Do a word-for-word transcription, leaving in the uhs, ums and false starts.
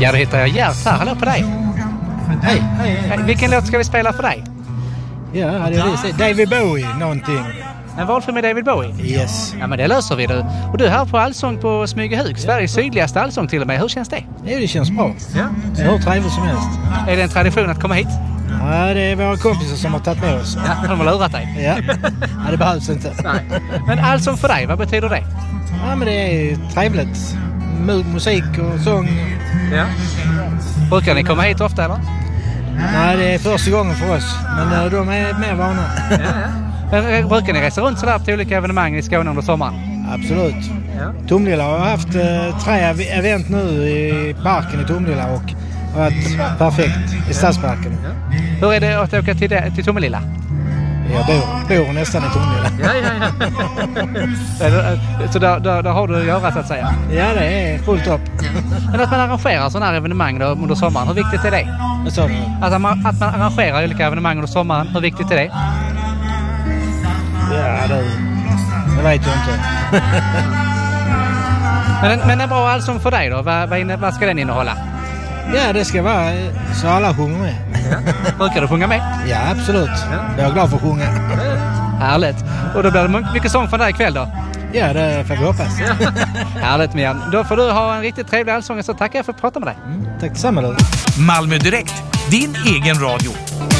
Ja, då hittar jag Gert här. Hallå på dig. Hej, hej, hej. Vilken låt ska vi spela för dig? Ja, hade jag visst. David Bowie, någonting. En valfri med David Bowie? Yes. Ja, men det löser vi du. Och du är här på Allsång på Smygehuk, Sveriges sydligaste allsång till och med. Hur känns det? Jo, det känns bra. Ja. Det är hur trevligt som helst. Är det en tradition att komma hit? Ja, det är våra kompisar som har tagit med oss. Ja, de har lurat dig. Ja, ja det behövs inte. Nej. Men allsång för dig, vad betyder det? Ja, men det är trevligt. Mu- musik och sång. Ja. Brukar ni komma hit ofta eller? Nej, det är första gången för oss. Men de är mer vana. Ja, ja. Men brukar ni resa runt sådär på olika evenemang i Skåne under sommaren? Absolut. Ja. Tomelilla har haft eh, tre event nu i parken i Tomelilla och varit perfekt i stadsparken. Ja. Hur är det att åka till, det, till Tomelilla? Jag bor, bor nästan i Tomelilla. Ja, ja, ja. Så där, där, där har du att göra så att säga? Ja, det är fullt upp. Men att man arrangerar sådana här evenemang då, under sommaren, hur viktigt är det? Vad sa du? Att man, att man arrangerar olika evenemang under sommaren, hur viktigt är det? Ja, det, det vet jag inte. men, men en bra allsång för dig då, vad, vad, inne, vad ska den innehålla? Ja, det ska vara så alla sjunger med. Ja. Brukar du sjunga med? Ja, absolut. Ja. Jag är glad för att sjunga. Härligt. Och då blir det mycket sång från dig ikväll då? Ja, det får vi hoppas. Ja. Härligt Mian. Då får du ha en riktigt trevlig allsång, så tackar jag för att prata med dig. Mm, tack detsamma då. Malmö Direkt, din egen radio.